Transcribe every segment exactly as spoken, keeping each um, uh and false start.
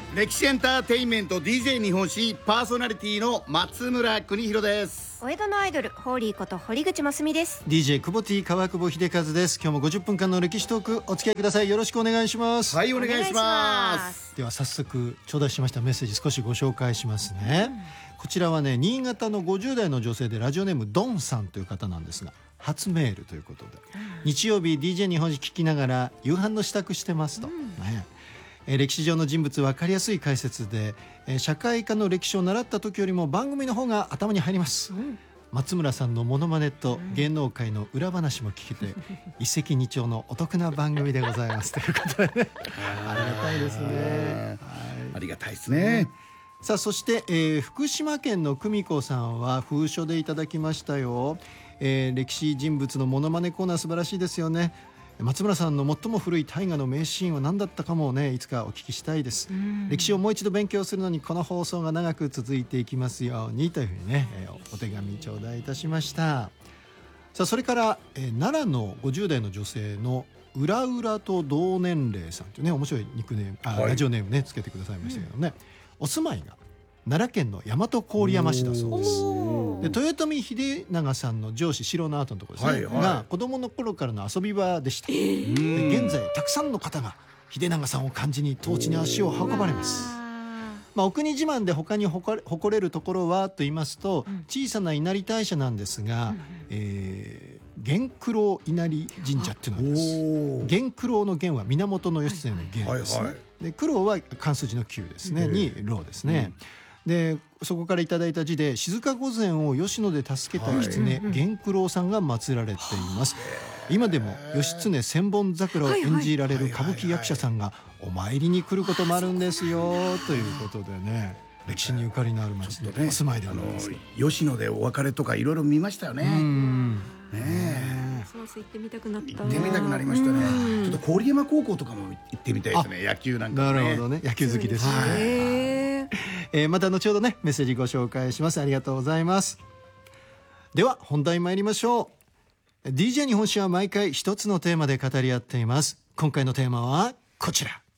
歴史エンターテインメント ディージェー 日本史パーソナリティの松村邦弘です。 お江戸のアイドルホーリーこと堀口真澄です。 ディージェー 久保 T 川久保秀和です。今日もごじゅっぷんかんの歴史トークお付き合いください。よろしくお願いします。 はい、お願いします。 では早速頂戴しましたメッセージ少しご紹介しますね、うん、こちらはね新潟のごじゅう代の女性でラジオネームドンさんという方なんですが、初メールということで、うん、日曜日 ディージェー 日本史聞きながら夕飯の支度してますと、うんね、えー、歴史上の人物分かりやすい解説で、えー、社会科の歴史を習った時よりも番組の方が頭に入ります、うん、松村さんのモノマネと芸能界の裏話も聞けて、うん、一石二鳥のお得な番組でございますということでねありがたいですね、はい、 ありがたいですね、 うん、さあそして、えー、福島県の久美子さんは封書でいただきましたよ、えー、歴史人物のモノマネコーナー素晴らしいですよね。松村さんの最も古い大河の名シーンは何だったかもねいつかお聞きしたいです。歴史をもう一度勉強するのにこの放送が長く続いていきますようにというふうにね、えー、お手紙頂戴いたしました。さあそれから、えー、奈良のごじゅう代の女性のうらうらと同年齢さんというね面白いニックネームあ、はい、ラジオネームねつけてくださいましたけどね、うん、お住まいが奈良県の大和郡山市だそうです。で豊臣秀長さんの城主城の跡のところですね、はいはい、が子供の頃からの遊び場でした。で現在たくさんの方が秀長さんを感じに当地に足を運ばれます。まあ、お国自慢で他に誇れるところはと言いますと、うん、小さな稲荷大社なんですが、うんえー、源九郎稲荷神社っていうのがあります。源九郎の源は源義経の源ですね、はいはい、で九郎は漢数字の九ですね、に郎ですね、うんでそこからいただいた字で静御前を吉野で助けた義経、はい、源九郎さんが祀られています。今でも義経千本桜を演じられる歌舞伎役者さんがお参りに来ることもあるんですよということでね、歴史にゆかりのある町でお住まいであります。 吉野でお別れとかいろいろ見ましたよね。うんねえそうそう行ってみたくなった。 行ってみたくなりましたね。ちょっと郡山高校とかも行ってみたいですね。野球なんか、ね、 なるほどね、野球好きですね。はいえー、また後ほどねメッセージご紹介します。ありがとうございます。では本題参りましょう。 ディージェー 日本史は毎回一つのテーマで語り合っています。今回のテーマはこちら。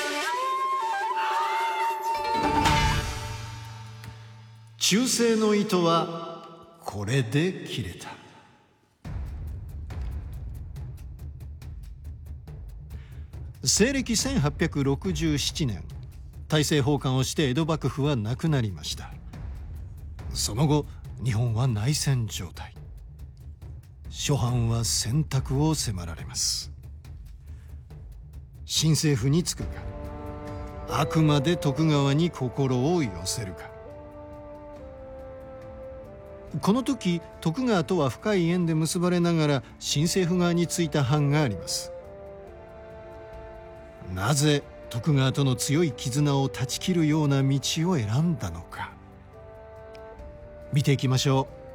忠誠の糸はこれで切れた。西暦せんはっぴゃくろくじゅうななねん大政奉還をして江戸幕府はなくなりました。その後日本は内戦状態。諸藩は選択を迫られます。新政府につくか、あくまで徳川に心を寄せるか。この時徳川とは深い縁で結ばれながら新政府側についた藩があります。なぜ徳川との強い絆を断ち切るような道を選んだのか、見ていきましょう。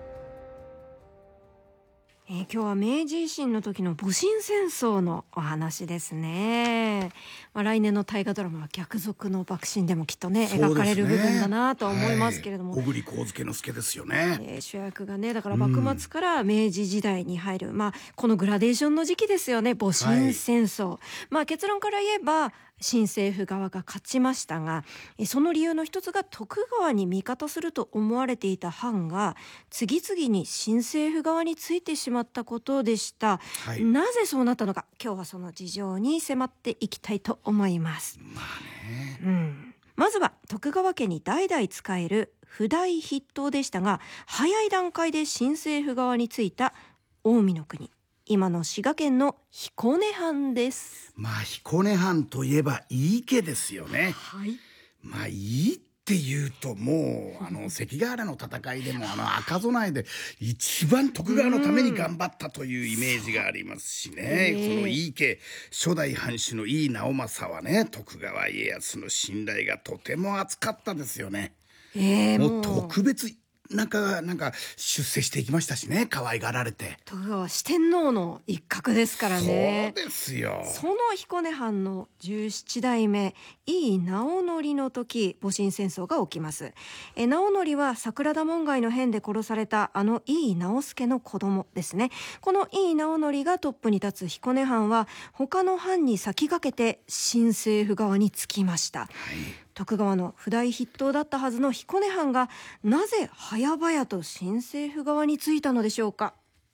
えー、今日は明治維新の時の戊辰戦争のお話ですね。まあ、来年の大河ドラマは逆賊の幕臣でもきっとね描かれる部分だなと思いますけれども、 小栗上野之助ですよね、 えー、主役がねだから幕末から明治時代に入る、うんまあ、このグラデーションの時期ですよね、戊辰戦争、はい、まあ、結論から言えば新政府側が勝ちましたが、その理由の一つが徳川に味方すると思われていた藩が次々に新政府側についてしまったことでした、はい、なぜそうなったのか、今日はその事情に迫っていきたいと思います。 まあね、 うん、まずは徳川家に代々仕える譜代筆頭でしたが、早い段階で新政府側についた近江の国、今の滋賀県の彦根藩です。 まあ彦根藩といえば井伊家ですよね、 はい、 まあ井伊っていうともうあの関ヶ原の戦いでもあの赤備えで一番徳川のために頑張ったというイメージがありますしね、うん、その井伊家初代藩主の井伊直政はね徳川家康の信頼がとても厚かったですよね、 えー、 もう特別なんかなんか出世していきましたしね、可愛がられて。 徳川四天王の一角ですからね。 そうですよ。 その彦根藩のじゅうなな代目井伊直則の時、戊辰戦争が起きます。え直則は桜田門外の変で殺されたあの井伊直弼の子供ですね。この井伊直則がトップに立つ彦根藩は他の藩に先駆けて新政府側につきました、はい。 徳川の不代筆頭だったはずの彦根藩がなぜ早々と新政府側についたのでしょうか。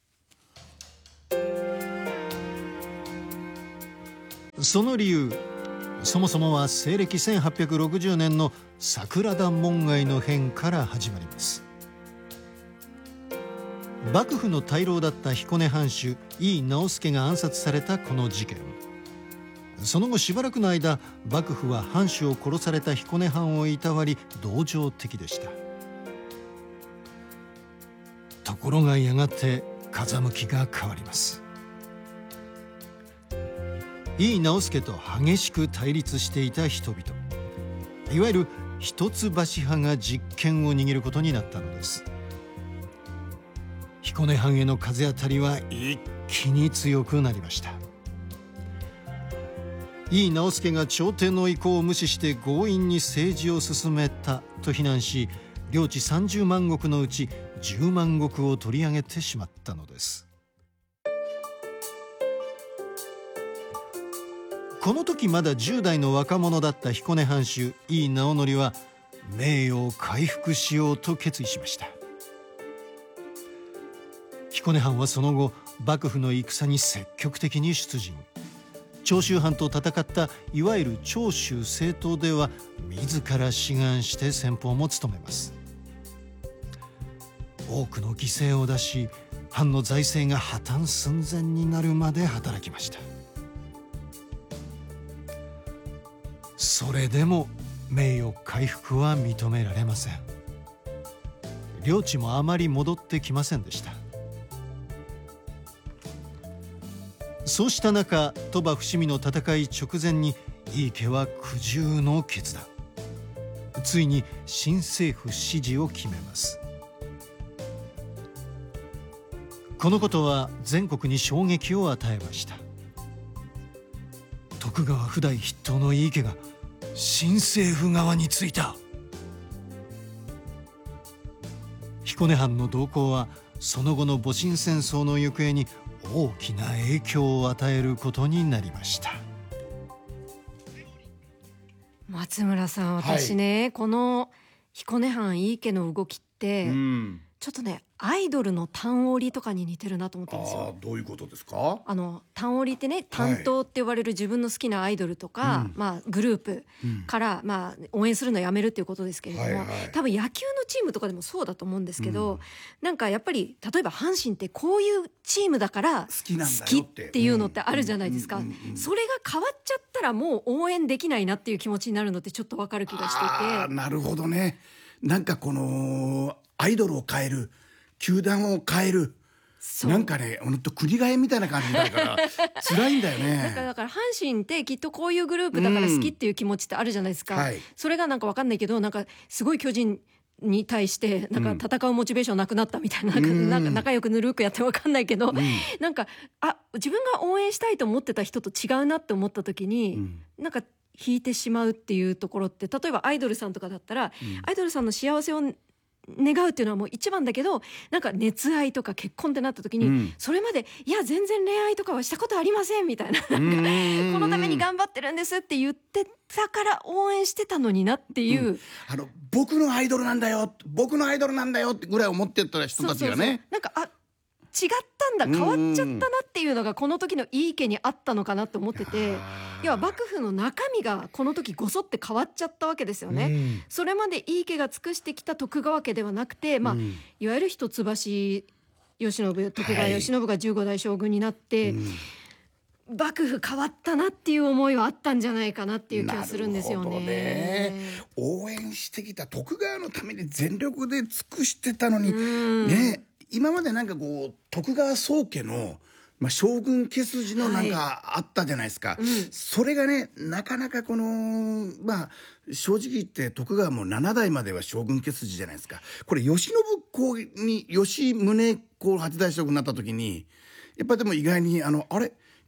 その理由、そもそもは西暦せんはっぴゃくろくじゅうねんの桜田門外の変から始まります。幕府の大老だった彦根藩主井伊直弼が暗殺されたこの事件、その後しばらくの間、幕府は藩主を殺された彦根藩をいたわり同情的でした。ところがやがて風向きが変わります。井伊直弼と激しく対立していた人々、いわゆる一橋派が実権を握ることになったのです。彦根藩への風当たりは一気に強くなりました。井伊直弼が朝廷の意向を無視して強引に政治を進めたと非難し、領地さんじゅうまんごくのうちじゅうまんごくを取り上げてしまったのです。この時まだじゅう代の若者だった彦根藩主井伊直則は名誉を回復しようと決意しました。彦根藩はその後、幕府の戦に積極的に出陣。長州藩と戦ったいわゆる長州征討では自ら志願して先鋒も務めます。多くの犠牲を出し、藩の財政が破綻寸前になるまで働きました。それでも名誉回復は認められません。領地もあまり戻ってきませんでした。そうした中、鳥羽伏見の戦い直前に井伊家は苦渋の決断、ついに新政府支持を決めます。このことは全国に衝撃を与えました。徳川不代筆頭の井伊家が新政府側についた。彦根藩の動向はその後の戊辰戦争の行方に大きな影響を与えることになりました。 松村さん、私ね、はい、この彦根藩井伊家の動きって、うん、ちょっとねアイドルの単織とかに似てるなと思ったんですよ。 あ、どういうことですか？ あの単織ってね、担当って呼ばれる自分の好きなアイドルとか、はい、まあ、グループから、うん、まあ、応援するのやめるっていうことですけれども、はいはい、多分野球のチームとかでもそうだと思うんですけど、うん、なんかやっぱり例えば阪神ってこういうチームだから好きなんだよっていうのってあるじゃないですか。それが変わっちゃったらもう応援できないなっていう気持ちになるのってちょっとわかる気がしていて。 あ、なるほどね。なんかこのアイドルを変える、球団を変える、なんかね、本当国替えみたいな感じだから辛いんだよね。 だから、だから阪神ってきっとこういうグループだから好きっていう気持ちってあるじゃないですか、うん、はい、それがなんか分かんないけど、なんかすごい巨人に対してなんか戦うモチベーションなくなったみたいな、うん、なんか仲良くぬるくやって分かんないけど、うん、なんかあ自分が応援したいと思ってた人と違うなって思った時に、うん、なんか引いてしまうっていうところって、例えばアイドルさんとかだったら、うん、アイドルさんの幸せを願うっていうのはもう一番だけど、なんか熱愛とか結婚ってなった時に、うん、それまでいや全然恋愛とかはしたことありませんみたいな、なんかこのために頑張ってるんですって言ってたから応援してたのになっていう、うん、 あの僕のアイドルなんだよ、僕のアイドルなんだよってぐらい思ってた人たちがね、そうそうそう、 なんかあ違ったんだ、変わっちゃったなっていうのがこの時の井伊家にあったのかなって思ってて、要は幕府の中身がこの時ごそって変わっちゃったわけですよね、うん、それまで井伊家が尽くしてきた徳川家ではなくて、まあ、うん、いわゆる一橋慶喜、徳川慶喜がじゅうご代将軍になって、はい、うん、幕府変わったなっていう思いはあったんじゃないかなっていう気がするんですよ ね, ね応援してきた徳川のために全力で尽くしてたのに、うん、ね、今までなんかこう徳川宗家の、まあ、将軍家筋のなんかあったじゃないですか、はい、うん、それがねなかなかこのまあ正直言って徳川もなな代までは将軍家筋じゃないですか。これ慶喜公に吉宗公八代将軍になった時にやっぱりでも意外にあのあれ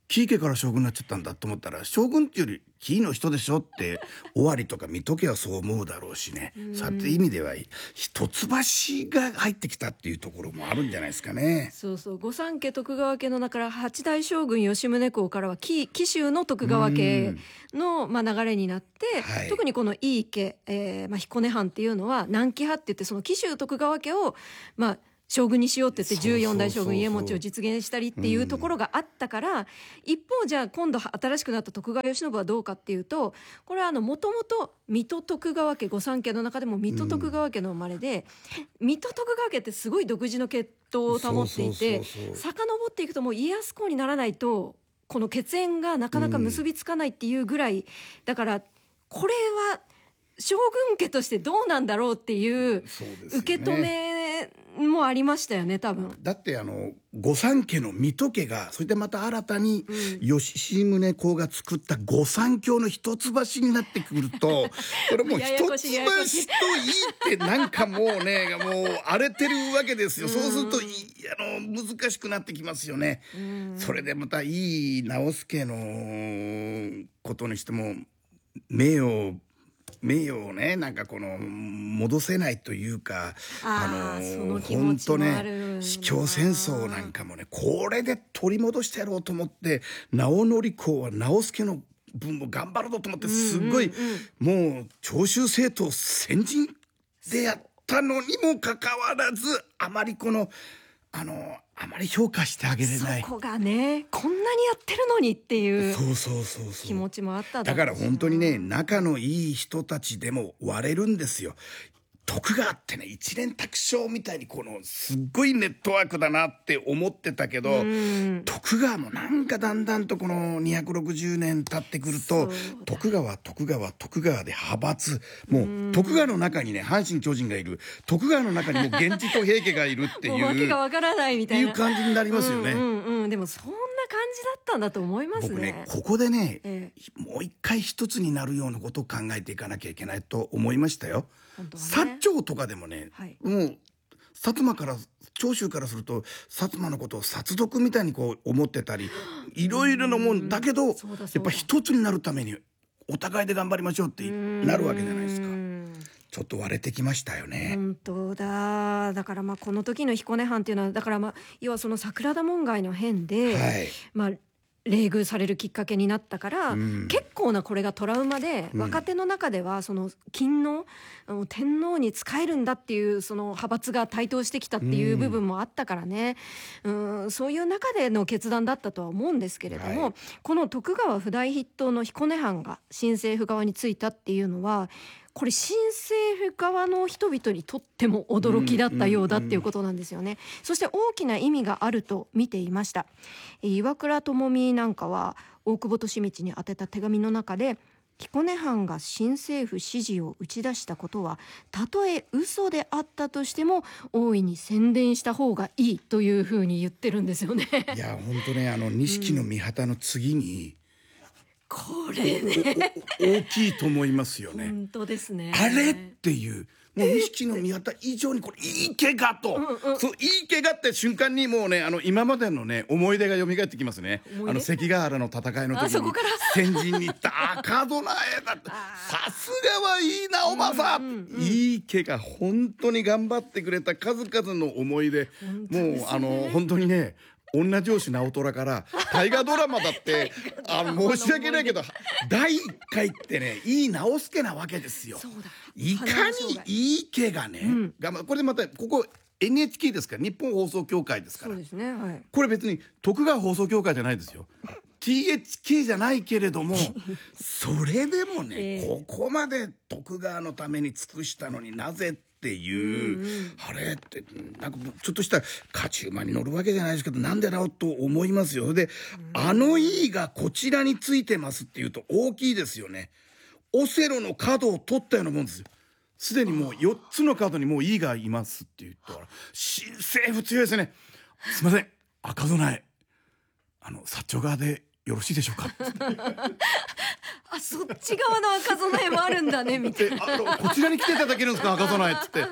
紀伊家から将軍になっちゃったんだと思ったら、将軍っていうより紀伊の人でしょって尾張とか水戸家はそう思うだろうしね。そういう意味では一橋が入ってきたっていうところもあるんじゃないですかね。 そうそう、御三家徳川家の中から八代将軍吉宗公からは紀紀州の徳川家の、まあ、流れになって、 はい、 特にこの井伊家、えーまあ、彦根藩っていうのは南紀派って言って、その紀州徳川家をまあ将軍にしようって言ってじゅうよん代将軍家茂を実現したりっていうところがあったから、一方じゃあ今度新しくなった徳川慶喜はどうかっていうと、これはもともと水戸徳川家、御三家の中でも水戸徳川家の生まれで、水戸徳川家ってすごい独自の血統を保っていて、遡っていくともう家康公にならないとこの血縁がなかなか結びつかないっていうぐらい、だからこれは将軍家としてどうなんだろうっていう受け止めもありましたよね、多分。 だってあの御三家の水戸家が、それでまた新たに吉宗公が作った御三教の一橋になってくると、これもう一橋といいってなんかもうね、もう荒れてるわけですよ。そうするといあの難しくなってきますよね。それでまたいい直輔のことにしても名誉名誉をね、なんかこの戻せないというか、 あの本当ね、司教戦争なんかもね、これで取り戻してやろうと思って、直則公は直輔の分も頑張ろうと思って、すごい、うんうん、もう長州征討先人でやったのにもかかわらず、あまりこのあのあまり評価してあげれない、 そこがね、こんなにやってるのにっていう気持ちもあっただから本当にね、仲のいい人たちでも割れるんですよ。徳川ってね、一連卓上みたいにこのすっごいネットワークだなって思ってたけど、徳川もなんかだんだんとこのにひゃくろくじゅうねん経ってくると、徳川徳川徳川で派閥、もう徳川の中にね阪神・巨人がいる、徳川の中にも源氏と平家がいるっていうわけがわからないみたいなっていう感じになりますよね。 うんうんうん、でもそんな感じだったんだと思いますね。 僕ね、ここでね、 ええ、 もう一回一つになるようなことを考えていかなきゃいけないと思いましたよ。 本当はね、 薩長とかでもね、 はい、 もう薩摩から長州からすると薩摩のことを薩族みたいにこう思ってたり、いろいろなもんだけど、やっぱ一つになるためにお互いで頑張りましょうってなるわけじゃないですか。ちょっと割れてきましたよね。 本当だ。だからまあこの時の彦根藩っていうのは、だからまあ要はその桜田門外の変で、はい、まあ冷遇されるきっかけになったから、うん、結構なこれがトラウマで、うん、若手の中ではその勤王天皇に仕えるんだっていうその派閥が台頭してきたっていう部分もあったからね、うん、うんそういう中での決断だったとは思うんですけれども、はい、この徳川譜代筆頭の彦根藩が新政府側についたっていうのは、これ新政府側の人々にとっても驚きだったようだっていうことなんですよね。そして大きな意味があると見ていました。岩倉具視なんかは大久保利通に宛てた手紙の中で、彦根藩が新政府支持を打ち出したことはたとえ嘘であったとしても大いに宣伝した方がいいというふうに言ってるんですよね。 いや本当ね、あの錦の御旗の次に、うんこれね大きいと思いますよね。 本当ですね。 あれっていう、もう錦の御旗以上にこれいい怪我と、うんうん、そういい怪我って瞬間にもうね、あの今までのね思い出が蘇ってきますね。あの関ヶ原の戦いの時に先陣に行った赤備えだって、さすがはいいなおばさん、うんうんうん、いい怪我、本当に頑張ってくれた数々の思い出、もうあの本当にね、女上司直虎から大河ドラマだってあの申し訳ないけどだいいっかいってね、いい直輔なわけですよ。いかにいい怪我ね、うん、これでまたここ エヌエイチケー ですから、日本放送協会ですから。 そうですね、はい、 これ別に徳川放送協会じゃないですよ。ティーエイチケー じゃないけれどもそれでもね、えー、ここまで徳川のために尽くしたのになぜっていう、うんうん、あれってなんかちょっとした勝ち馬に乗るわけじゃないですけど、なんでだろうと思いますよ。で、うん、あの「いい」がこちらについてますっていうと大きいですよね。オセロの角を取ったようなもんですよ。すでにもうよっつの角にもう「いい」がいますって言ったら、新政府強いですね。すいません、赤備えあの薩長側でよろしいでしょうかあ、そっち側の赤備えもあるんだねみたいなあのこちらに来ていただけるんですか赤備えっつって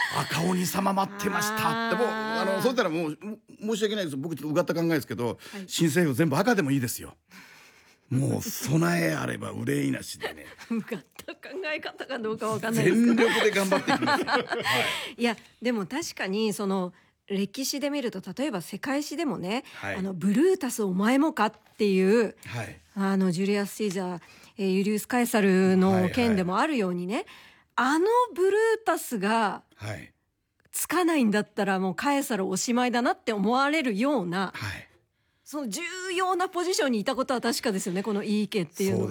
赤鬼様待ってましたってもうあのそうしたらもう申し訳ないです僕ちょっとうがった考えですけど、はい、新政府全部赤でもいいですよ。もう備えあれば憂いなしでねうがった考え方かどうかわかんないです全力で頑張っていきます、はい、 いやでも確かにその歴史で見ると例えば世界史でもね、はい、あのブルータスお前もかっていう、はい、あのジュリアス・シーザー、えー、ユリウス・カエサルの件でもあるようにね、はいはい、あのブルータスがつかないんだったらもうカエサルおしまいだなって思われるような、はい、その重要なポジションにいたことは確かですよねこの井伊家っていうのは。